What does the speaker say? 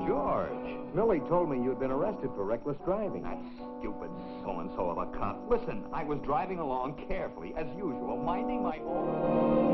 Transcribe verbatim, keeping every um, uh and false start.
George. Millie told me you'd been arrested for reckless driving. That stupid so-and-so of a cop. Listen, I was driving along carefully, as usual, minding my own...